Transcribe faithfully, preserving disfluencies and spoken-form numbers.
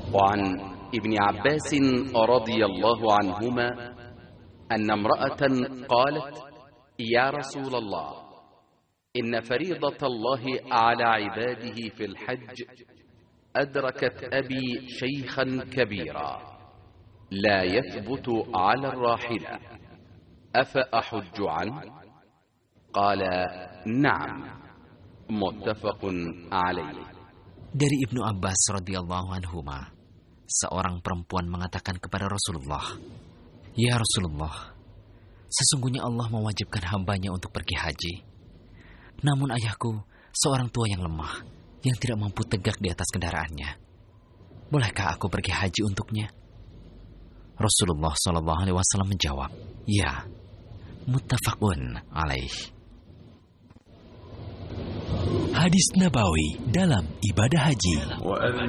وعن ابن عباس رضي الله عنهما أن امرأة قالت يا رسول الله إن فريضة الله على عباده في الحج أدركت أبي شيخا كبيرا لا يثبت على الراحلة أفأحج عنه؟ قال نعم متفق عليه. Dari Ibnu Abbas radhiyallahu anhuma, seorang perempuan mengatakan kepada Rasulullah, "Ya Rasulullah, sesungguhnya Allah mewajibkan hambanya untuk pergi haji. Namun ayahku seorang tua yang lemah, yang tidak mampu tegak di atas kendaraannya. Bolehkah aku pergi haji untuknya?" Rasulullah shallallahu alaihi wasallam menjawab, "Ya." Muttafaqun alaih. Hadis Nabawi dalam ibadah haji.